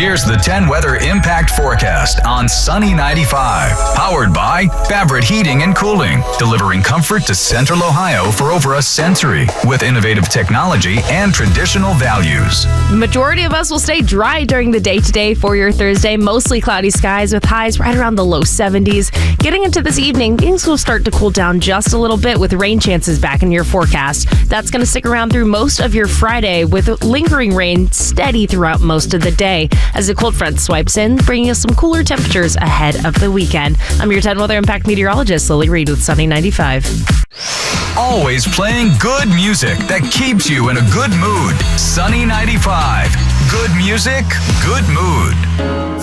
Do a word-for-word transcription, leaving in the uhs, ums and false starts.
Here's the ten weather impact forecast on Sunny ninety-five. Powered by Favorite Heating and Cooling, delivering comfort to Central Ohio for over a century with innovative technology and traditional values. The majority of us will stay dry during the day today for your Thursday. Mostly cloudy skies with highs right around the low seventies. Getting into this evening, things will start to cool down just a little bit with rain chances back in your forecast. That's going to stick around through most of your Friday with lingering rain steady throughout most of the day as the cold front swipes in, bringing us some cooler temperatures ahead of the weekend. I'm your ten Weather Impact meteorologist, Lily Reed with Sunny ninety-five. Always playing good music that keeps you in a good mood. Sunny ninety-five. Good music, good mood.